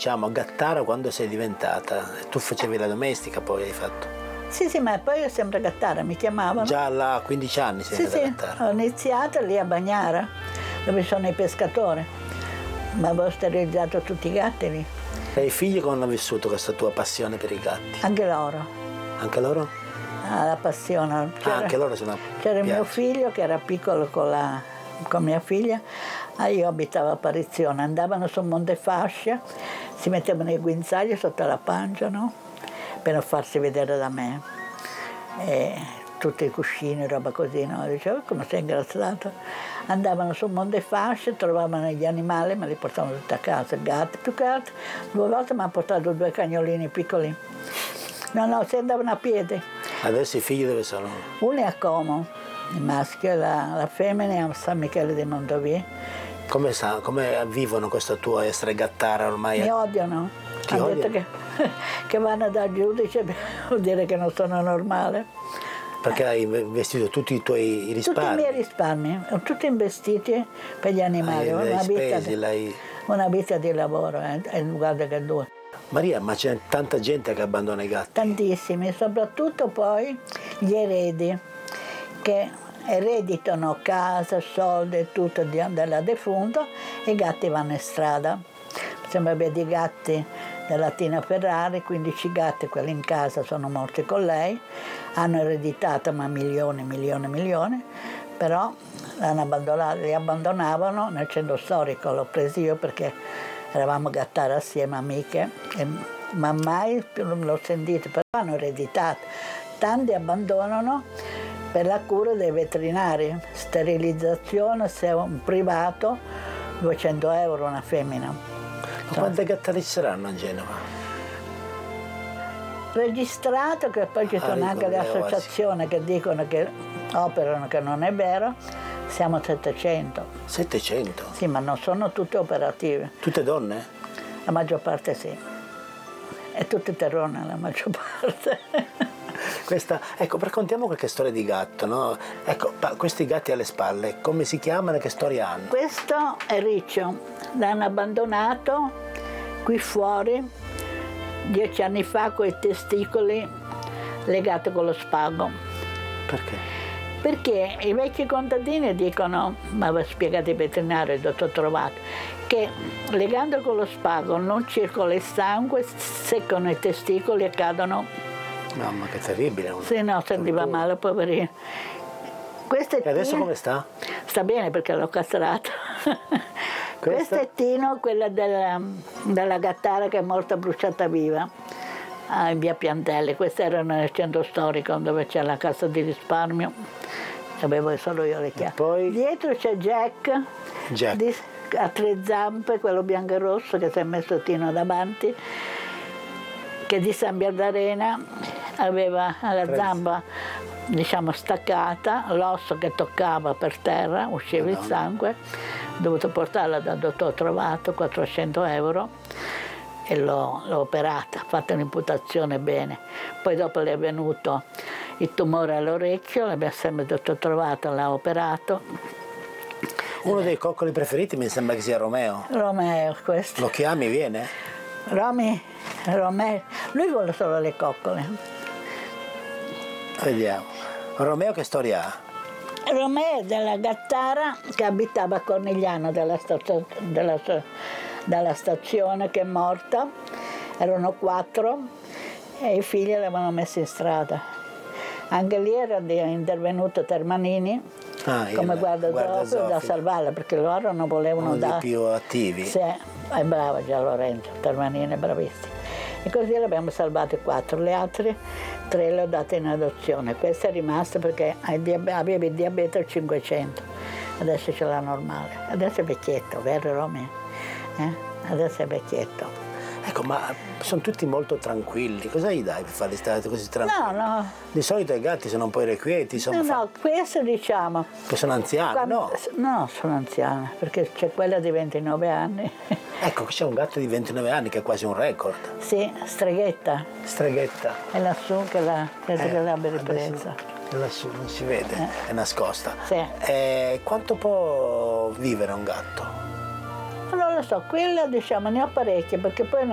diciamo, a Gattara quando sei diventata? Tu facevi la domestica, poi hai fatto? Sì, ma poi io sempre a Gattara, mi chiamavano. Già a 15 anni sei andata a Gattara? Ho iniziato lì a Bagnara, dove sono i pescatori, ma avevo sterilizzato tutti i gatti lì. E i figli come hanno vissuto questa tua passione per i gatti? Anche loro. Anche loro? La passione. Anche loro sono. C'era mio figlio che era piccolo con mia figlia, io abitavo a Parizione, andavano su Montefascia, si mettevano i guinzagli sotto la pancia, no? Per non farsi vedere da me. E tutti i cuscini, roba così, no? Dicevo, come sei ingrassato? Andavano su Montefascia, trovavano gli animali, me li portavano tutti a casa, gatti, più che altro. 2 volte mi hanno portato 2 cagnolini piccoli. No, si andavano a piedi. Adesso i figli dove sono? Uno è a Como, il maschio, e la femmina è a San Michele di Mondovì. Come vivono questo tuo essere Gattara ormai? Mi odiano. Hanno detto che vanno dal giudice, vuol dire che non sono normale. Perché hai investito tutti i tuoi risparmi? Tutti i miei risparmi, tutti investiti per gli animali. Una vita di lavoro, guarda che dura. Maria, ma c'è tanta gente che abbandona i gatti? Tantissimi, soprattutto poi gli eredi, che ereditano casa, soldi e tutto della defunta, e i gatti vanno in strada. Sembra vedi i gatti della Tina Ferrari, 15 gatti, quelli in casa sono morti con lei, hanno ereditato ma milioni, però li abbandonavano nel centro storico, l'ho preso io perché eravamo a Gattara assieme, amiche, ma mai l'ho sentito, però hanno ereditato. Tanti abbandonano per la cura dei veterinari, sterilizzazione, se è un privato, 200 euro una femmina. Ma quante gattari ci saranno a Genova? Registrato, che poi ci sono anche le associazioni che dicono che operano, che non è vero, siamo 700. 700? Sì, ma non sono tutte operative. Tutte donne? La maggior parte sì. E tutte terrone, la maggior parte. Ecco, raccontiamo qualche storia di gatto, no? Ecco, questi gatti alle spalle, come si chiamano e che storia hanno? Questo è Riccio, l'hanno abbandonato qui fuori 10 anni fa con i testicoli legati con lo spago. Perché? Perché i vecchi contadini dicono, ma aveva spiegato il veterinario, il dottor Trovato, che legando con lo spago non circola il sangue, seccano i testicoli e cadono. Mamma, che terribile. Sì, no, sentiva male, poverino. E adesso come sta? Sta bene perché l'ho castrato. Questo è Tino, quella della Gattara che è morta bruciata viva in via Piantelli. Questo era nel centro storico dove c'è la cassa di risparmio. Avevo solo io le chiavi. Poi... Dietro c'è Jack. A 3 zampe, quello bianco e rosso che si è messo Tino davanti, che di San Bernardina aveva la zamba, diciamo, staccata, l'osso che toccava per terra, usciva il sangue, ho dovuto portarla dal dottor Trovato, 400 euro, e l'ho operata, fatta un'imputazione bene. Poi dopo le è venuto il tumore all'orecchio, l'abbiamo sempre il dottor Trovato, l'ha operato. Uno dei coccoli preferiti mi sembra che sia Romeo. Romeo, questo. Lo chiami, viene? Romeo, lui vuole solo le coccole. Vediamo. Romeo che storia ha? Romeo è della Gattara che abitava a Cornigliano dalla stazione, che è morta. Erano 4 e i figli l'avevano messo in strada. Anche lì era intervenuto Termanini come guardarosso da salvarla, perché loro non volevano dare. Più attivi. Sì, è brava già Lorenzo, Termanini è bravissimo. E così le abbiamo salvate 4, le altre 3 le ho date in adozione. Questa è rimasta perché aveva il diabete al 500, adesso ce l'ha normale. Adesso è vecchietto, vero Romeo? Adesso è vecchietto. Ecco, ma sono tutti molto tranquilli, cosa gli dai per farli stare così tranquilli? No. Di solito i gatti sono un po' irrequieti, No, questo diciamo... Che sono anziani, no? No, sono anziana, perché c'è quella di 29 anni. Ecco, c'è un gatto di 29 anni che è quasi un record. Sì, Streghetta. Streghetta. È lassù che l'abbia ripresa. È lassù, non si vede, è nascosta. Sì. Quanto può vivere un gatto? Non lo so, quella diciamo ne ho parecchie, perché poi